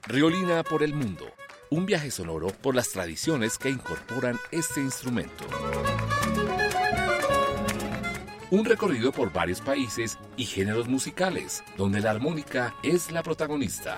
Riolina por el mundo, un viaje sonoro por las tradiciones que incorporan este instrumento. Un recorrido por varios países y géneros musicales, donde la armónica es la protagonista.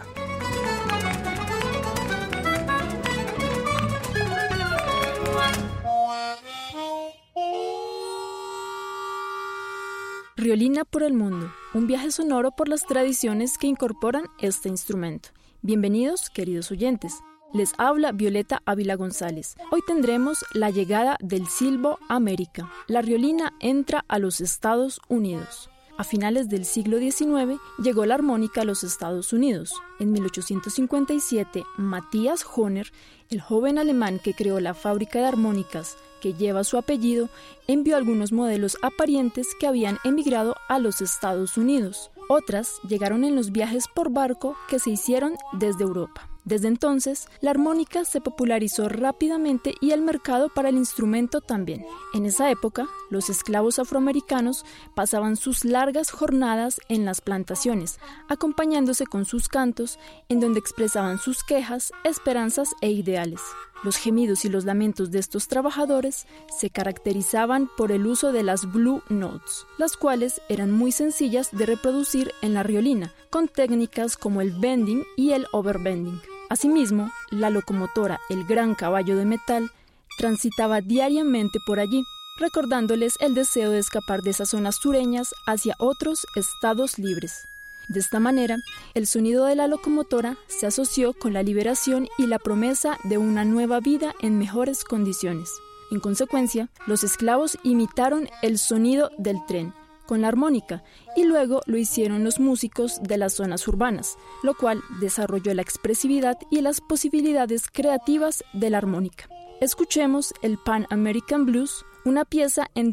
Riolina por el mundo, un viaje sonoro por las tradiciones que incorporan este instrumento. Bienvenidos, queridos oyentes. Les habla Violeta Ávila González. Hoy tendremos la llegada del silbo a América. La riolina entra a los Estados Unidos. A finales del siglo XIX llegó la armónica a los Estados Unidos. En 1857, Matthias Hohner, el joven alemán que creó la fábrica de armónicas que lleva su apellido, envió algunos modelos a parientes que habían emigrado a los Estados Unidos. Otras llegaron en los viajes por barco que se hicieron desde Europa. Desde entonces, la armónica se popularizó rápidamente y el mercado para el instrumento también. En esa época, los esclavos afroamericanos pasaban sus largas jornadas en las plantaciones, acompañándose con sus cantos, en donde expresaban sus quejas, esperanzas e ideales. Los gemidos y los lamentos de estos trabajadores se caracterizaban por el uso de las blue notes, las cuales eran muy sencillas de reproducir en la riolina, con técnicas como el bending y el overbending. Asimismo, la locomotora, el gran caballo de metal, transitaba diariamente por allí, recordándoles el deseo de escapar de esas zonas sureñas hacia otros estados libres. De esta manera, el sonido de la locomotora se asoció con la liberación y la promesa de una nueva vida en mejores condiciones. En consecuencia, los esclavos imitaron el sonido del tren con la armónica y luego lo hicieron los músicos de las zonas urbanas, lo cual desarrolló la expresividad y las posibilidades creativas de la armónica. Escuchemos el Pan American Blues, una pieza en